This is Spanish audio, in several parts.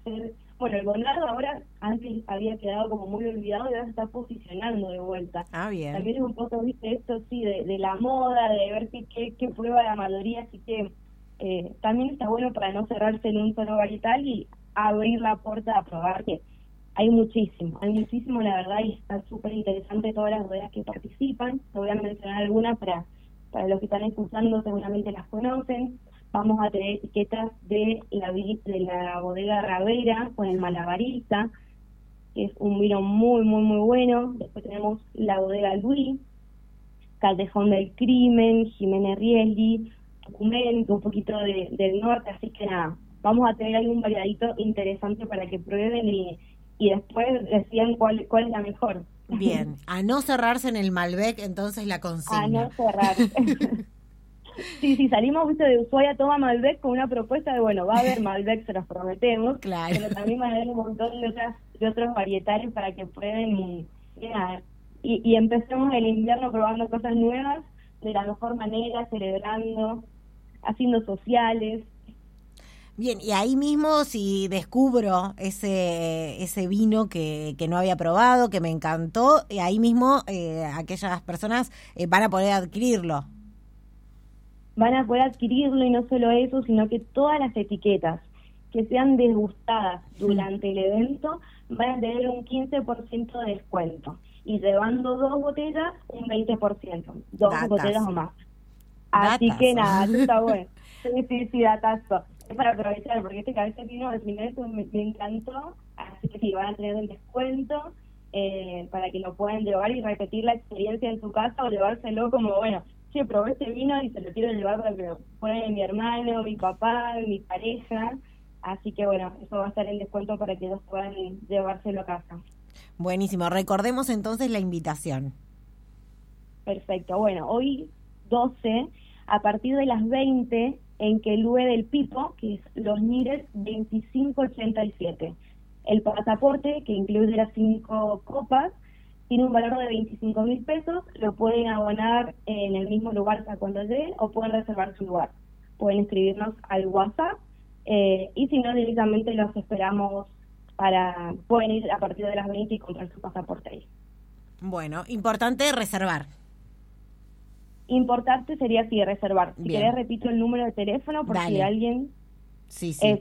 hacer... Bueno, el Bonardo ahora, antes había quedado como muy olvidado y ahora se está posicionando de vuelta. Ah, bien. También es un poco, viste, esto sí, de la moda, de ver qué prueba la mayoría, así que también está bueno para no cerrarse en un solo varietal y abrir la puerta a probar, que hay muchísimo la verdad, y está súper interesante todas las bodegas que participan. Te voy a mencionar algunas para los que están escuchando, seguramente las conocen. Vamos a tener etiquetas de la bodega Ravera con el Malabarista, que es un vino muy, muy, muy bueno. Después tenemos la bodega Luis, Callejón del Crimen, Jiménez Riesli, Tucumén, un poquito del norte, así que nada, vamos a tener ahí un variadito interesante para que prueben y después decían cuál es la mejor. Bien, a no cerrarse en el Malbec, entonces la consigna. A no cerrar. Sí, salimos, viste, de Ushuaia toma Malbec con una propuesta de, bueno, va a haber Malbec, se los prometemos, claro, pero también va a haber un montón de otros varietales para que prueben y empecemos el invierno probando cosas nuevas de la mejor manera, celebrando, haciendo sociales. Bien, y ahí mismo si descubro ese vino que no había probado, que me encantó, y ahí mismo aquellas personas van a poder adquirirlo. Van a poder adquirirlo, y no solo eso, sino que todas las etiquetas que sean degustadas durante el evento van a tener un 15% de descuento. Y llevando 2 botellas, un 20%. 2 botellas o más. Así Datazo. que nada, eso está bueno. Sí, datazo. Es para aprovechar, porque este cabeza vino al final me encantó. Así que sí, van a tener el descuento para que lo puedan llevar y repetir la experiencia en su casa, o llevárselo como, bueno, che, probé este vino y se lo quiero llevar para que lo pruebe mi hermano, mi papá, mi pareja. Así que bueno, eso va a estar en descuento para que ellos puedan llevárselo a casa. Buenísimo. Recordemos entonces la invitación. Perfecto. Bueno, hoy 12, a partir de las 20, en Quelué del Pipo, que es Los Nires 2587. El pasaporte, que incluye las 5 copas, tiene un valor de 25.000 pesos. Lo pueden abonar en el mismo lugar a cuando lleguen, o pueden reservar su lugar. Pueden escribirnos al WhatsApp, y si no, directamente los esperamos pueden ir a partir de las 20 y comprar su pasaporte ahí. Bueno, importante reservar. Importante sería así, reservar. Si Bien. querés, repito el número de teléfono por Dale. si alguien... Sí. Es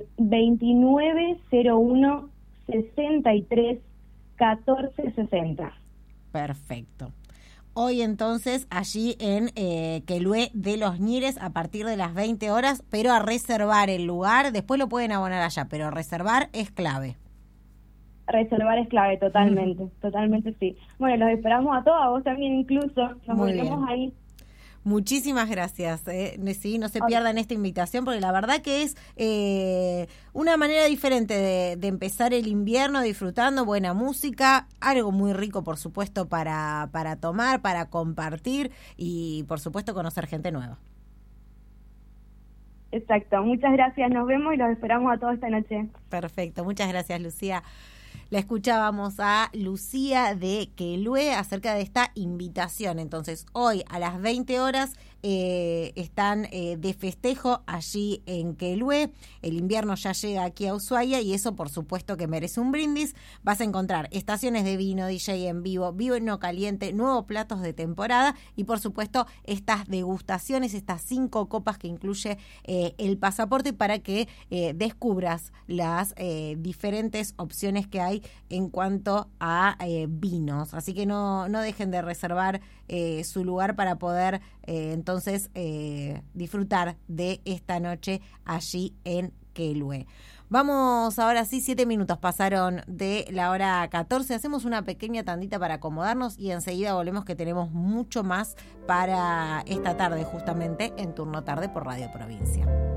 2901 63 14 60. Perfecto. Hoy entonces allí en Quelué de Los Nires a partir de las 20 horas, pero a reservar el lugar. Después lo pueden abonar allá, pero reservar es clave. Reservar es clave, totalmente, totalmente sí. Bueno, los esperamos a todos, a vos también incluso. Nos volvemos ahí. Muchísimas gracias. Sí, no se pierdan esta invitación, porque la verdad que es una manera diferente de empezar el invierno, disfrutando buena música, algo muy rico, por supuesto, para tomar, para compartir y, por supuesto, conocer gente nueva. Exacto. Muchas gracias. Nos vemos y los esperamos a todos esta noche. Perfecto. Muchas gracias, Lucía. La escuchábamos a Lucía de Quelué acerca de esta invitación. Entonces, hoy a las 20 horas están de festejo allí en Quelué. El invierno ya llega aquí a Ushuaia y eso, por supuesto, que merece un brindis. Vas a encontrar estaciones de vino, DJ en vivo, vino caliente, nuevos platos de temporada y, por supuesto, estas degustaciones, estas 5 copas que incluye el pasaporte para que descubras las diferentes opciones que hay en cuanto a vinos. Así que no dejen de reservar su lugar para poder entonces disfrutar de esta noche allí en Quelué. Vamos ahora sí, 7 minutos pasaron de la hora 14. Hacemos una pequeña tandita para acomodarnos y enseguida volvemos, que tenemos mucho más para esta tarde, justamente en Turno Tarde por Radio Provincia.